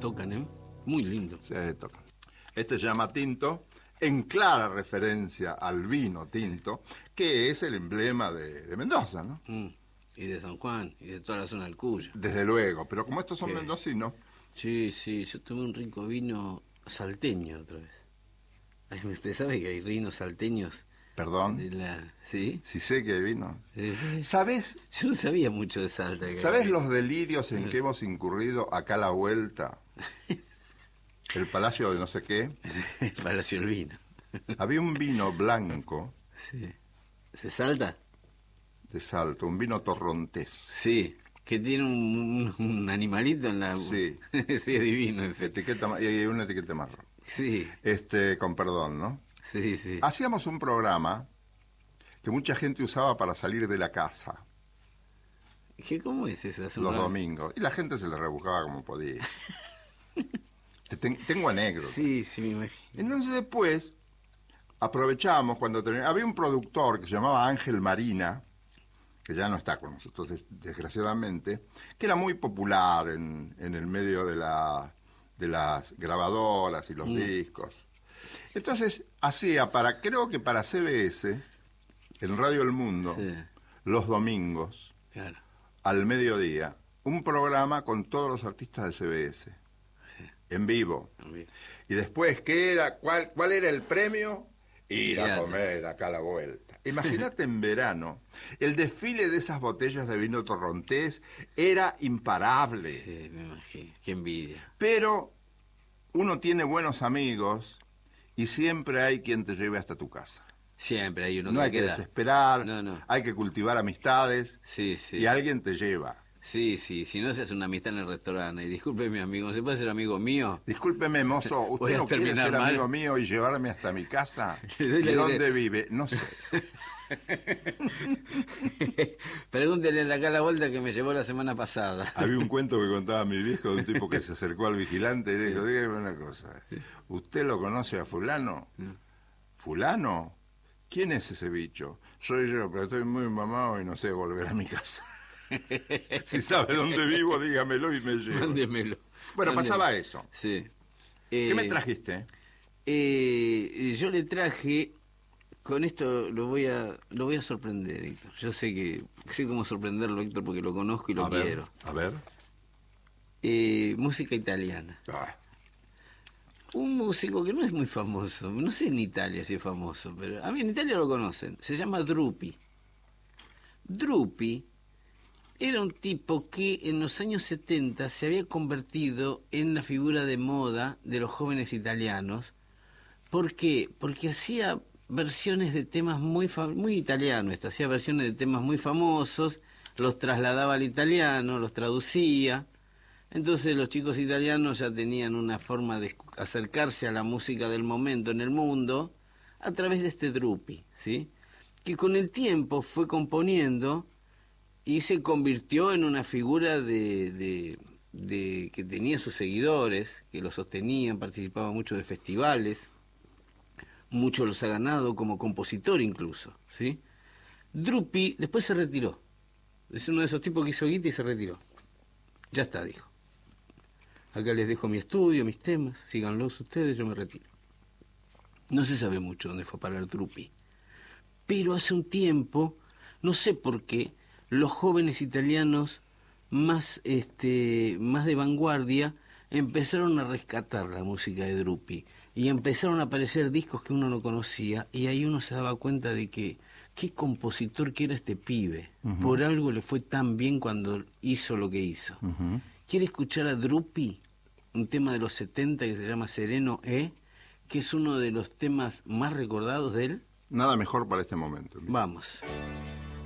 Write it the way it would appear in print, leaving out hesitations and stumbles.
tocan, ¿eh? Muy lindo. Se tocan. Este se llama tinto, en clara referencia al vino tinto, que es el emblema de Mendoza, ¿no? Y de San Juan, y de toda la zona del Cuyo. Desde luego, pero como estos son Sí. mendocinos... Sí, yo tomé un rico vino salteño otra vez. Ay, usted sabe que hay vinos salteños. Perdón, ¿Sí? si sé que hay vino. Sí. ¿Sabés? Yo no sabía mucho de Salta. ¿Sabés los delirios en que hemos incurrido acá a la vuelta? El Palacio de no sé qué. El Palacio del Vino. Había un vino blanco Sí. ¿Se Salta? de Salto, un vino torrontés. Sí, que tiene un animalito en la... Sí. Sí, es divino ese. Y hay una etiqueta marrón. Sí, Con perdón, ¿no? sí. Hacíamos un programa que mucha gente usaba para salir de la casa ¿Cómo es eso? los domingos. Y la gente se le rebuscaba como podía. Tengo anécdotas. Sí, me imagino. Entonces después aprovechamos cuando había un productor que se llamaba Ángel Marina, que ya no está con nosotros desgraciadamente, que era muy popular en el medio de las grabadoras y los discos. Entonces hacía creo que para CBS, en Radio El Mundo, Sí. los domingos, Claro. al mediodía, un programa con todos los artistas de CBS, Sí. en vivo. También. Y después, ¿qué era? ¿Cuál era el premio? Ir a Mirá. comer acá a la vuelta. Imagínate en verano, el desfile de esas botellas de vino torrontés era imparable. Sí, me imagino. Qué envidia. Pero uno tiene buenos amigos y siempre hay quien te lleve hasta tu casa. Siempre hay uno No que hay que queda. desesperar, No. hay que cultivar amistades Sí. y alguien te lleva. Sí, si no se hace una amistad en el restaurante, y disculpe mi amigo, ¿se puede ser amigo mío? Discúlpeme, mozo, Voy ¿usted a no quiere terminar ser mal. amigo mío y llevarme hasta mi casa? Le doy ¿De la dónde idea. vive? No sé. Pregúntele de acá a la vuelta que me llevó la semana pasada. Había un cuento que contaba mi viejo de un tipo que se acercó al vigilante y le dijo, dígame una cosa, ¿usted lo conoce a fulano? ¿Fulano? ¿Quién es ese bicho? Soy yo, pero estoy muy mamado y no sé volver a mi casa. Si sabe dónde vivo, dígamelo y me llevo. Mándemelo. Bueno, Mándemelo. pasaba eso. Sí. ¿Qué me trajiste? Yo le traje, con esto lo voy a sorprender, Héctor. Yo sé cómo sorprenderlo, Héctor, porque lo conozco y lo quiero. A ver. Música italiana. Ah, Un músico que no es muy famoso, no sé en Italia si es famoso, pero a mí en Italia lo conocen, se llama Drupi. Drupi era un tipo que en los años 70 se había convertido en la figura de moda de los jóvenes italianos. ¿Por qué? Porque hacía versiones de temas muy italianos, hacía versiones de temas muy famosos, los trasladaba al italiano, los traducía. Entonces los chicos italianos ya tenían una forma de acercarse a la música del momento en el mundo a través de este Drupi, ¿sí? Que con el tiempo fue componiendo y se convirtió en una figura de que tenía sus seguidores, que lo sostenían, participaba mucho de festivales, mucho los ha ganado como compositor incluso, ¿sí? Drupi después se retiró, es uno de esos tipos que hizo guita y se retiró. Ya está, dijo. Acá les dejo mi estudio, mis temas, síganlos ustedes, yo me retiro. No se sabe mucho dónde fue a parar Drupi, pero hace un tiempo, no sé por qué, los jóvenes italianos más de vanguardia empezaron a rescatar la música de Drupi y empezaron a aparecer discos que uno no conocía y ahí uno se daba cuenta de que qué compositor que era este pibe. Por algo le fue tan bien cuando hizo lo que hizo. ¿Quiere escuchar a Drupi? Un tema de los 70 que se llama Sereno E, que es uno de los temas más recordados de él. Nada mejor para este momento. Vamos.